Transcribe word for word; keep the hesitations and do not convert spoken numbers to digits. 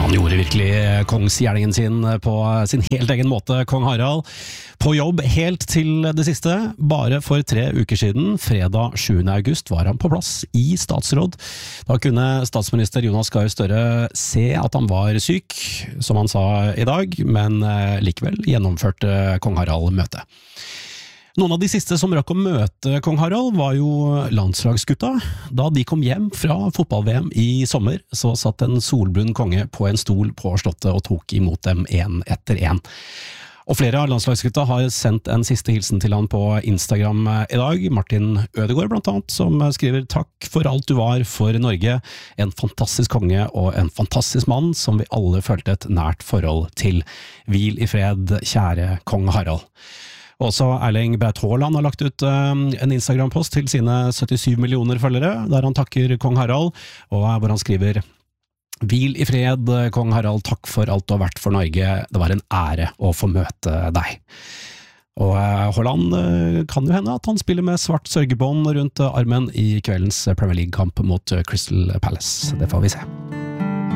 Han gjorde virkelig kongsgjerningen sin på sin helt egen måte, kong Harald. På jobb helt til det siste. Bare for tre uker siden, fredag sjuende august, var han på plass i statsråd. Da kunne statsminister Jonas Gahr Støre se at han var syk, som han sa i dag, men likevel gjennomførte kong Harald møtet. Noen av de siste som rakk å møte kong Harald var jo landslagsgutta. Da de kom hjem fra fotball-V M i sommer, så satt en solbrun konge på en stol på slottet og tok imot dem en etter en. Og flere av landslagsgutta har sendt en siste hilsen til han på Instagram i dag. Martin Ødegaard blant annet, som skriver «Takk for alt du var for Norge. En fantastisk konge og en fantastisk mann som vi alle følte et nært forhold til. Hvil i fred, kjære kong Harald». Også Erling Braut Haaland har lagt ut en Instagram-post til sine syttisju millioner følgere, der han takker kong Harald, og hvor han skriver «Hvil i fred, kong Harald, takk for alt du har vært for Norge. Det var en ære å få møte deg». Og Haaland kan jo hende at han spiller med svart sørgebånd rundt armen i kveldens Premier League-kamp mot Crystal Palace. Det får vi se.